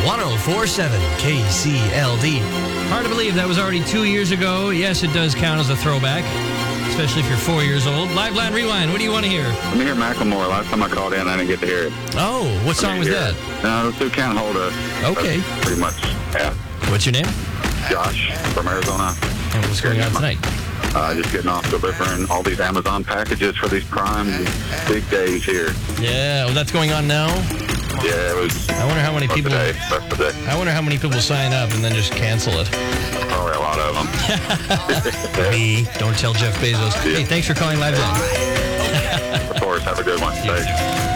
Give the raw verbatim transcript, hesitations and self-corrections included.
one oh four point seven K C L D. Hard to believe that was already two years ago. Yes, it does count as a throwback, especially if you're four years old. Live Line Rewind, what do you want to hear? Let me hear Macklemore. Last time I called in, I didn't get to hear it. Oh, what song was that? No, the two Can't Hold Us. Okay. That's pretty much, yeah. What's your name? Josh from Arizona. And what's going on tonight? Uh, just getting off delivering all these Amazon packages for these Prime big days here. Yeah, well, that's going on now? Yeah, it was. I wonder how many people. Today, rest of the day. I wonder how many people sign up and then just cancel it. Probably a lot of them. Me. Don't tell Jeff Bezos. Yeah. Hey, thanks for calling Live Line. Of course, have a good one. Thanks.